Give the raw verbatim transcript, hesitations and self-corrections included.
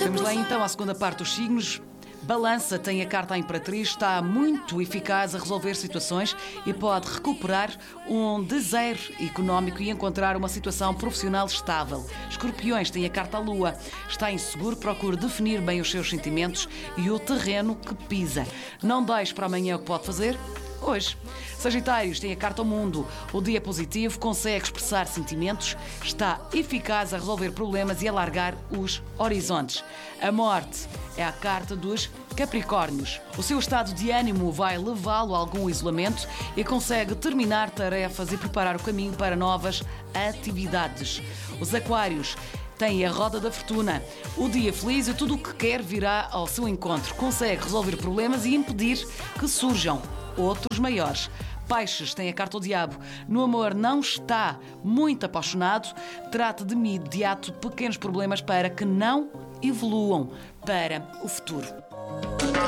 Vamos lá então à segunda parte dos signos. Balança tem a carta à Imperatriz, está muito eficaz a resolver situações e pode recuperar um desejo económico e encontrar uma situação profissional estável. Escorpiões tem a carta à Lua, está inseguro, procure definir bem os seus sentimentos e o terreno que pisa. Não deixe para amanhã o que pode fazer hoje. Sagitários tem a carta ao Mundo. O dia positivo, consegue expressar sentimentos, está eficaz a resolver problemas e alargar os horizontes. A Morte é a carta dos Capricórnios. O seu estado de ânimo vai levá-lo a algum isolamento e consegue terminar tarefas e preparar o caminho para novas atividades. Os Aquários tem a roda da fortuna. O dia feliz e tudo o que quer virá ao seu encontro. Consegue resolver problemas e impedir que surjam outros maiores. Peixes tem a carta ao Diabo. No amor não está muito apaixonado. Trate de imediato pequenos problemas para que não evoluam para o futuro.